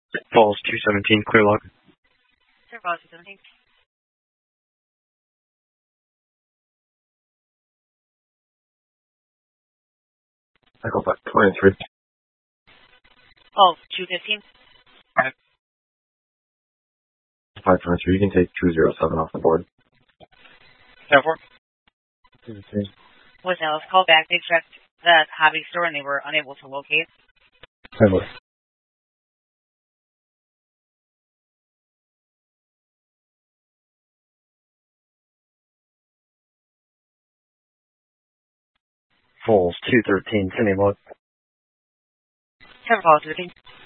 Falls 217, clear log. Sir, Falls 217. Echo 523. Falls 215. 523, you can take 207 off the board. 10-4. 215. Was Alice called back? They checked the hobby store and they were unable to locate. 10-4. Falls 213, 10 log. Sir, Falls 215.